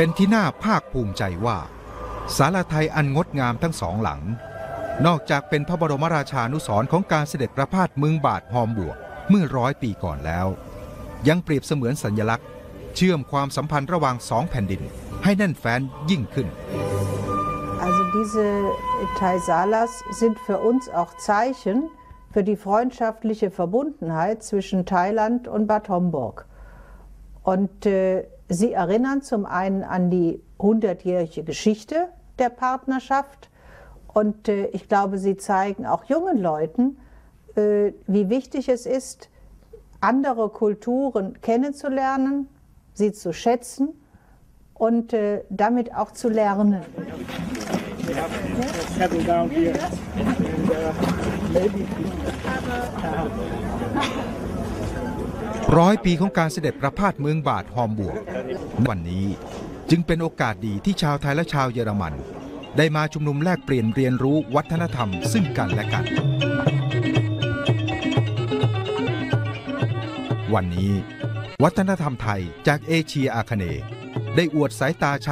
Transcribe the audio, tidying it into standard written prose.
เป็นที่น่าภาคภูมิใจว่าศาลาไทยอันงดงามทั้งสองหลังนอกจากเป็นพระบรมราชานุสรณ์ของการเสด็จประพาสเมืองบาทฮอมบวกเมื่อ100 ปีก่อนแล้วยังเปรียบเสมือนสัญลักษณ์เชื่อมความสัมพันธ์ระหว่างสองแผ่นดินให้แน่นแฟ้นยิ่งขึ้น Also diese Thai-Salas sind für uns auch Zeichen für die freundschaftliche Verbundenheit zwischen Thailand und Bad Homburg. Und sie erinnern zum einen an die 100-jährige Geschichte der Partnerschaft und ich glaube, sie zeigen auch jungen Leuten, wie wichtig es ist, andere Kulturen kennenzulernen, sie zu schätzen und damit auch zu lernen. 100 ปีของการเสด็จประพาสเมืองบาทฮอมบวกวันนี้จึงเป็นโอกาสดีที่ชาวไทยและชาวเยอรมันได้มาชุมนุมแลกเปลี่ยนเรียนรู้วัฒนธรรมซึ่งกันและกันวันนี้วัฒนธรรมไทยจากเอเชียอาคเนย์ได้อวดสายตาชาว